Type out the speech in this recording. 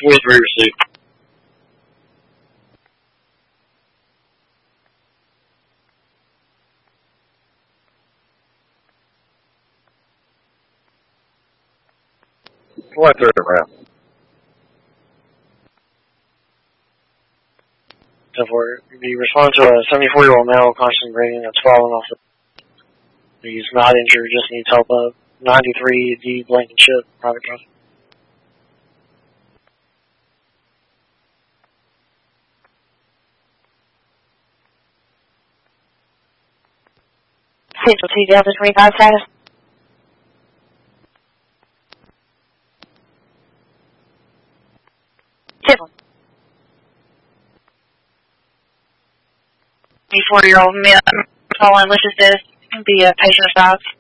With received. Flight 30 round. 10-4. We respond to a 74-year-old male constantly breathing that's fallen off the. He's not injured, just needs help up. 93 D Blanket Ship, private crossing. Central 2 Delta 25 status. Civil. 24-year-old male calling wishes to be a patient of Docs.